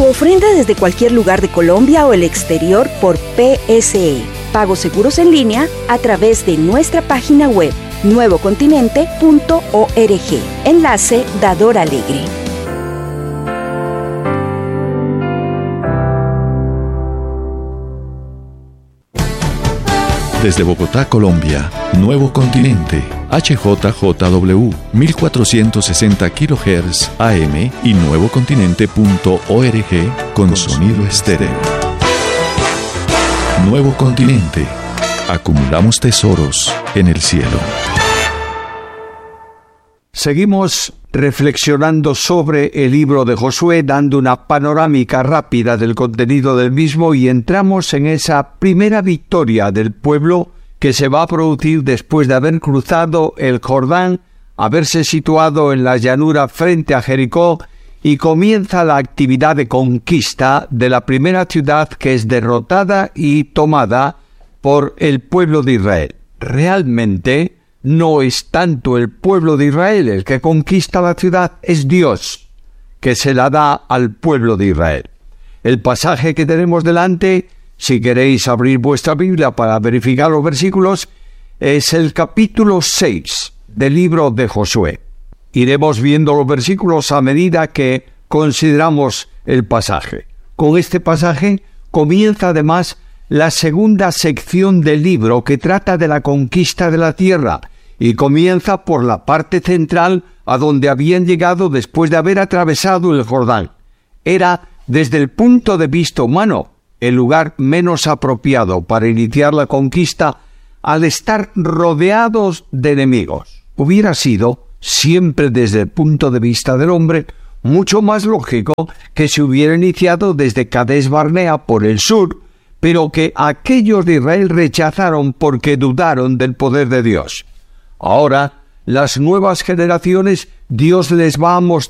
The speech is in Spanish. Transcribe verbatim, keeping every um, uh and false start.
Ofrenda desde cualquier lugar de Colombia o el exterior por P S E. Pagos seguros en línea a través de nuestra página web nuevo continente punto org. Enlace Dador Alegre. Desde Bogotá, Colombia, Nuevo Continente, H J J W, mil cuatrocientos sesenta kilohertz A M y nuevo continente punto org con sonido estéreo. Nuevo Continente. Acumulamos tesoros en el cielo. Seguimos reflexionando sobre el libro de Josué, dando una panorámica rápida del contenido del mismo, y entramos en esa primera victoria del pueblo que se va a producir después de haber cruzado el Jordán, haberse situado en la llanura frente a Jericó, y comienza la actividad de conquista de la primera ciudad que es derrotada y tomada por el pueblo de Israel. Realmente no es tanto el pueblo de Israel el que conquista la ciudad, es Dios que se la da al pueblo de Israel. El pasaje que tenemos delante, si queréis abrir vuestra Biblia para verificar los versículos, es el capítulo seis del libro de Josué. Iremos viendo los versículos a medida que consideramos el pasaje. Con este pasaje comienza además la segunda sección del libro, que trata de la conquista de la tierra, y comienza por la parte central, a donde habían llegado después de haber atravesado el Jordán. Era, desde el punto de vista humano, el lugar menos apropiado para iniciar la conquista, al estar rodeados de enemigos. Hubiera sido, siempre desde el punto de vista del hombre, mucho más lógico que se hubiera iniciado desde Cades Barnea por el sur, pero que aquellos de Israel rechazaron porque dudaron del poder de Dios. Ahora, las nuevas generaciones, Dios les va a mostrar